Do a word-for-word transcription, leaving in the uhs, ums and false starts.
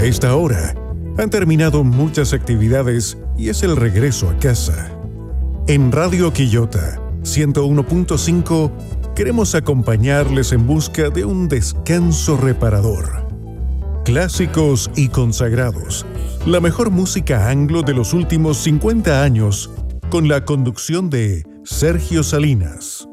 A esta hora, han terminado muchas actividades y es el regreso a casa. En Radio Quillota ciento uno punto cinco queremos acompañarles en busca de un descanso reparador. Clásicos y consagrados, la mejor música anglo de los últimos cincuenta años, con la conducción de Sergio Salinas.